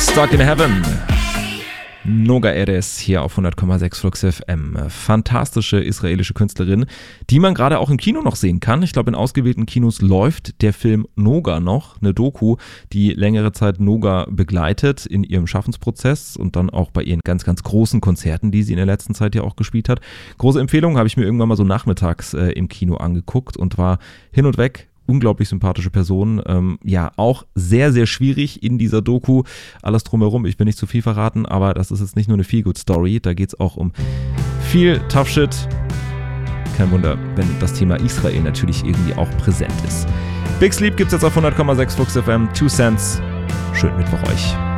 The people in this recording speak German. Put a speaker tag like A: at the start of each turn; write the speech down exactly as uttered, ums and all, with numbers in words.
A: Stuck in Heaven. Noga Erez hier auf hundert Komma sechs Flux F M. Fantastische israelische Künstlerin, die man gerade auch im Kino noch sehen kann. Ich glaube, in ausgewählten Kinos läuft der Film Noga noch, eine Doku, die längere Zeit Noga begleitet in ihrem Schaffensprozess und dann auch bei ihren ganz, ganz großen Konzerten, die sie in der letzten Zeit ja auch gespielt hat. Große Empfehlung, habe ich mir irgendwann mal so nachmittags äh, im Kino angeguckt und war hin und weg. Unglaublich sympathische Person, ähm, ja, auch sehr, sehr schwierig in dieser Doku, alles drumherum, ich will nicht zu viel verraten, aber das ist jetzt nicht nur eine Feel-Good-Story, da geht es auch um viel Tough Shit. Kein Wunder, wenn das Thema Israel natürlich irgendwie auch präsent ist. Big Sleep gibt's jetzt auf hundert Komma sechs Flux F M, Two Cents, schönen Mittwoch euch.